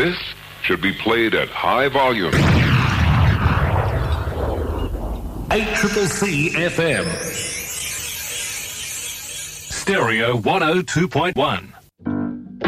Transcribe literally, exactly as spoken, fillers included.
This should be played at high volume. eight C C F M. Stereo one oh two point one.